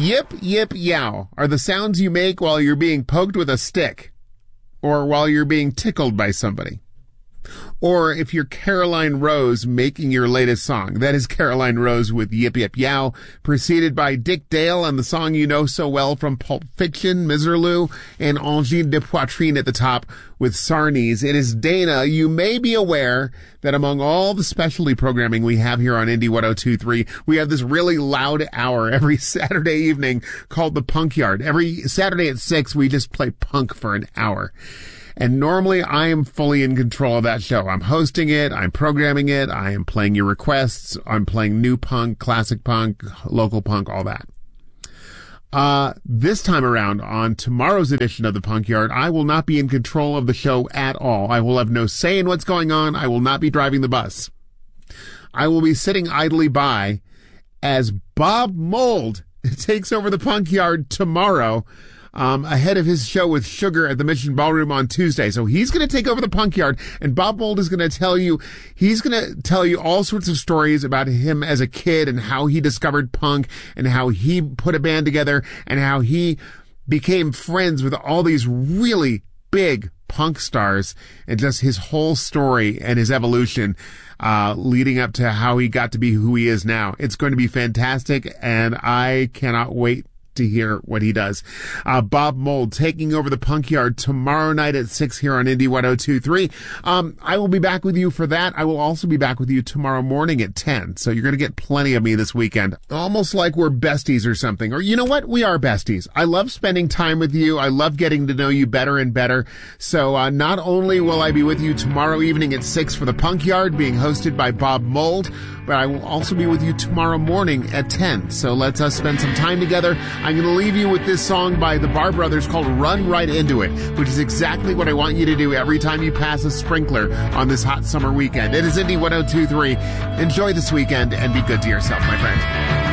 Yip, yip, yow are the sounds you make while you're being poked with a stick or while you're being tickled by somebody. Or if you're Caroline Rose making your latest song. That is Caroline Rose with Yip Yip Yow, preceded by Dick Dale and the song you know so well from Pulp Fiction, Miserlou, and Angine de Poitrine at the top with Sarnies. It is Dana. You may be aware that among all the specialty programming we have here on Indie 102.3, we have this really loud hour every Saturday evening called the Punk Yard. Every Saturday at 6, we just play punk for an hour. And normally I am fully in control of that show. I'm hosting it. I'm programming it. I am playing your requests. I'm playing new punk, classic punk, local punk, all that. This time around on tomorrow's edition of the Punk Yard, I will not be in control of the show at all. I will have no say in what's going on. I will not be driving the bus. I will be sitting idly by as Bob Mould takes over the Punk Yard tomorrow, ahead of his show with Sugar at the Mission Ballroom on Tuesday. So he's going to take over the Punk Yard, and Bob Mould is going to tell you all sorts of stories about him as a kid and how he discovered punk and how he put a band together and how he became friends with all these really big punk stars and just his whole story and his evolution, leading up to how he got to be who he is now. It's going to be fantastic, and I cannot wait to hear what he does. Bob Mould taking over the Punk Yard tomorrow night at 6 here on Indie 102.3. I will be back with you for that. I will also be back with you tomorrow morning at 10. So you're going to get plenty of me this weekend. Almost like we're besties or something. Or you know what? We are besties. I love spending time with you. I love getting to know you better and better. So not only will I be with you tomorrow evening at 6 for the Punk Yard being hosted by Bob Mould, but I will also be with you tomorrow morning at 10. So let's spend some time together. I'm going to leave you with this song by the Bar Brothers called Run Right Into It, which is exactly what I want you to do every time you pass a sprinkler on this hot summer weekend. It is Indie 102.3. Enjoy this weekend and be good to yourself, my friend.